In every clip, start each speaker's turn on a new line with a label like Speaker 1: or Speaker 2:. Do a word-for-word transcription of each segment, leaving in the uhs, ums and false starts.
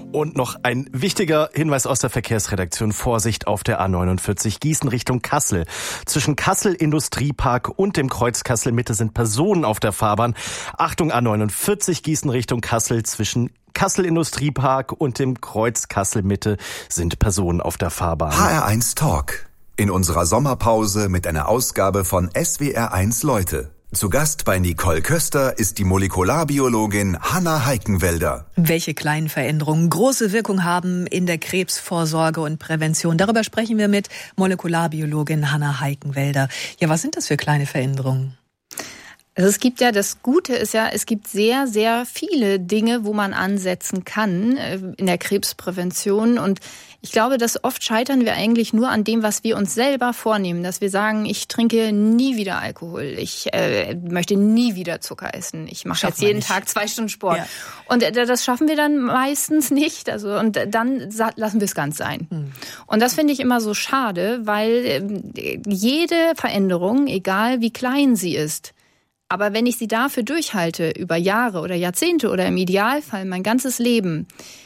Speaker 1: Und noch ein wichtiger Hinweis aus der Verkehrsredaktion. Vorsicht auf der A neunundvierzig Gießen Richtung Kassel. Zwischen Kassel Industriepark und dem Kreuz Kassel Mitte sind Personen auf der Fahrbahn. Achtung, A neunundvierzig Gießen Richtung Kassel. Zwischen Kassel Industriepark und dem Kreuz Kassel Mitte sind Personen auf der Fahrbahn.
Speaker 2: H R eins Talk. In unserer Sommerpause mit einer Ausgabe von S W R eins Leute. Zu Gast bei Nicole Köster ist die Molekularbiologin Hanna Heikenwälder.
Speaker 3: Welche kleinen Veränderungen große Wirkung haben in der Krebsvorsorge und Prävention. Darüber sprechen wir mit Molekularbiologin Hanna Heikenwälder. Ja, was sind das für kleine Veränderungen?
Speaker 4: Also es gibt ja, das Gute ist ja, es gibt sehr, sehr viele Dinge, wo man ansetzen kann in der Krebsprävention. Und ich glaube, dass oft scheitern wir eigentlich nur an dem, was wir uns selber vornehmen. Dass wir sagen, ich trinke nie wieder Alkohol, ich äh, möchte nie wieder Zucker essen, ich mache jetzt jeden Tag zwei Stunden Sport. Ja. Und äh, das schaffen wir dann meistens nicht. Also und dann lassen wir es ganz sein. Hm. Und das finde ich immer so schade, weil äh, jede Veränderung, egal wie klein sie ist, aber wenn ich sie dafür durchhalte, über Jahre oder Jahrzehnte oder im Idealfall mein ganzes Leben,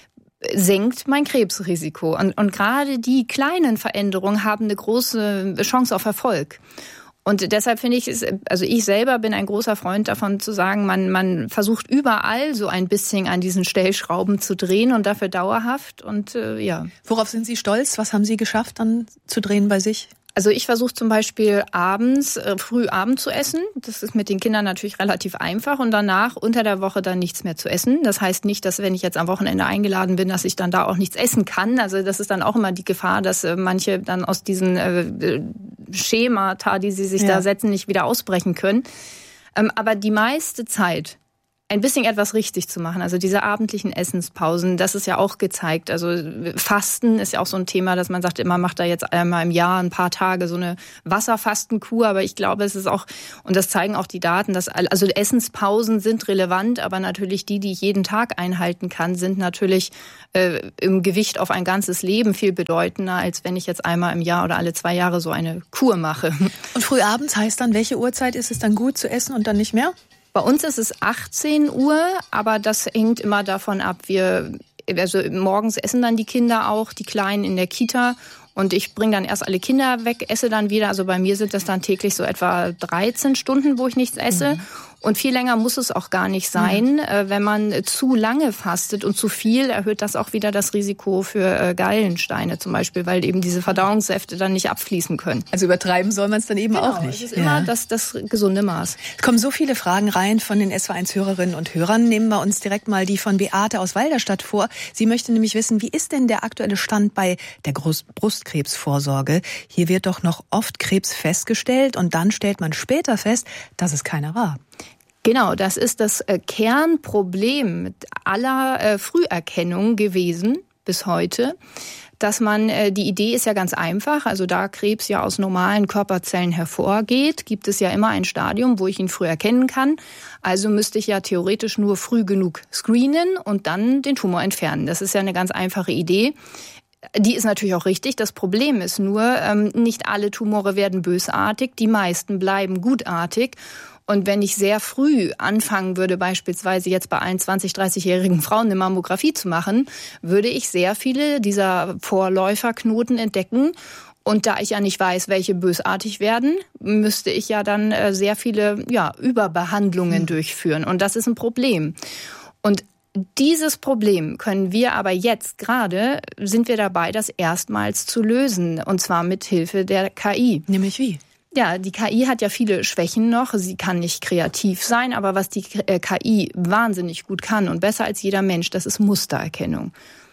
Speaker 4: senkt mein Krebsrisiko. Und, und gerade die kleinen Veränderungen haben eine große Chance auf Erfolg. Und deshalb finde ich, also ich selber bin ein großer Freund davon zu sagen, man, man versucht überall so ein bisschen an diesen Stellschrauben zu drehen und dafür dauerhaft. Und äh, ja.
Speaker 3: Worauf sind Sie stolz? Was haben Sie geschafft, dann zu drehen bei sich?
Speaker 4: Also ich versuche zum Beispiel abends, äh, früh Abend zu essen. Das ist mit den Kindern natürlich relativ einfach. Und danach unter der Woche dann nichts mehr zu essen. Das heißt nicht, dass wenn ich jetzt am Wochenende eingeladen bin, dass ich dann da auch nichts essen kann. Also das ist dann auch immer die Gefahr, dass äh, manche dann aus diesen äh, Schemata, die sie sich ja. da setzen, nicht wieder ausbrechen können. Ähm, aber die meiste Zeit ein bisschen etwas richtig zu machen. Also diese abendlichen Essenspausen, das ist ja auch gezeigt. Also Fasten ist ja auch so ein Thema, dass man sagt, immer macht da jetzt einmal im Jahr ein paar Tage so eine Wasserfastenkur. Aber ich glaube, es ist auch, und das zeigen auch die Daten, dass also Essenspausen sind relevant, aber natürlich die, die ich jeden Tag einhalten kann, sind natürlich äh, im Gewicht auf ein ganzes Leben viel bedeutender, als wenn ich jetzt einmal im Jahr oder alle zwei Jahre so eine Kur mache.
Speaker 3: Und früh abends heißt dann, welche Uhrzeit ist es dann gut zu essen und dann nicht mehr?
Speaker 4: Bei uns ist es achtzehn Uhr, aber das hängt immer davon ab. Wir, also morgens essen dann die Kinder auch, die Kleinen in der Kita. Und ich bringe dann erst alle Kinder weg, esse dann wieder. Also bei mir sind das dann täglich so etwa dreizehn Stunden, wo ich nichts esse. Mhm. Und viel länger muss es auch gar nicht sein. Mhm. Wenn man zu lange fastet und zu viel, erhöht das auch wieder das Risiko für Gallensteine zum Beispiel, weil eben diese Verdauungssäfte dann nicht abfließen können.
Speaker 3: Also übertreiben soll man es dann eben
Speaker 4: genau,
Speaker 3: auch nicht.
Speaker 4: Es ist immer ja. das, das gesunde Maß.
Speaker 3: Es kommen so viele Fragen rein von den S W R eins Hörerinnen und Hörern. Nehmen wir uns direkt mal die von Beate aus Walderstadt vor. Sie möchte nämlich wissen, wie ist denn der aktuelle Stand bei der Brustkrebsvorsorge? Hier wird doch noch oft Krebs festgestellt und dann stellt man später fest, dass es keiner war.
Speaker 4: Genau, das ist das äh, Kernproblem aller äh, Früherkennung gewesen bis heute, dass man, äh, die Idee ist ja ganz einfach, also da Krebs ja aus normalen Körperzellen hervorgeht, gibt es ja immer ein Stadium, wo ich ihn früh erkennen kann. Also müsste ich ja theoretisch nur früh genug screenen und dann den Tumor entfernen. Das ist ja eine ganz einfache Idee. Die ist natürlich auch richtig. Das Problem ist nur, ähm, nicht alle Tumore werden bösartig, die meisten bleiben gutartig. Und wenn ich sehr früh anfangen würde, beispielsweise jetzt bei allen zwanzig-, dreißigjährigen Frauen eine Mammographie zu machen, würde ich sehr viele dieser Vorläuferknoten entdecken. Und da ich ja nicht weiß, welche bösartig werden, müsste ich ja dann sehr viele ja, Überbehandlungen mhm. durchführen. Und das ist ein Problem. Und dieses Problem können wir aber jetzt gerade, sind wir dabei, das erstmals zu lösen. Und zwar mit Hilfe der K I.
Speaker 3: Nämlich wie?
Speaker 4: Ja, die K I hat ja viele Schwächen noch. Sie kann nicht kreativ sein, aber was die K I wahnsinnig gut kann und besser als jeder Mensch, das ist Mustererkennung.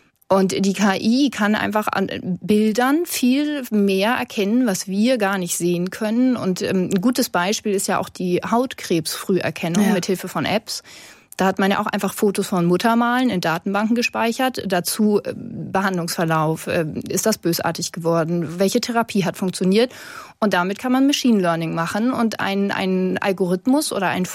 Speaker 4: Und die K I kann einfach an Bildern viel mehr erkennen, was wir gar nicht sehen können. Und ein gutes Beispiel ist ja auch die Hautkrebsfrüherkennung ja. mit Hilfe von Apps. Da hat man ja auch einfach Fotos von Muttermalen in Datenbanken gespeichert. Dazu Behandlungsverlauf, ist das bösartig geworden, welche Therapie hat funktioniert. Und damit kann man Machine Learning machen und ein, ein Algorithmus oder ein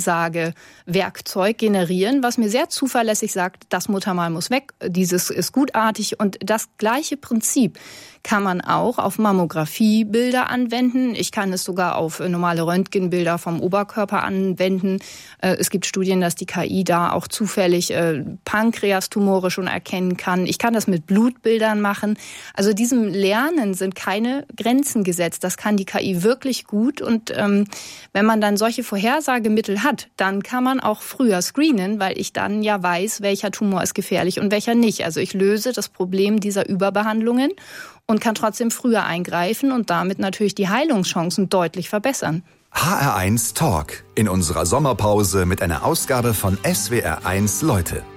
Speaker 4: Vorhersagewerkzeug generieren, was mir sehr zuverlässig sagt, das Muttermal muss weg, dieses ist gutartig. Und das gleiche Prinzip kann man auch auf Mammografiebilder anwenden. Ich kann es sogar auf normale Röntgenbilder vom Oberkörper anwenden. Es gibt Studien, dass die K I da auch zufällig äh, Pankreastumore schon erkennen kann. Ich kann das mit Blutbildern machen. Also diesem Lernen sind keine Grenzen gesetzt. Das kann die K I wirklich gut. Und ähm, wenn man dann solche Vorhersagemittel hat, dann kann man auch früher screenen, weil ich dann ja weiß, welcher Tumor ist gefährlich und welcher nicht. Also ich löse das Problem dieser Überbehandlungen und kann trotzdem früher eingreifen und damit natürlich die Heilungschancen deutlich verbessern.
Speaker 2: H R eins Talk in unserer Sommerpause mit einer Ausgabe von S W R eins Leute.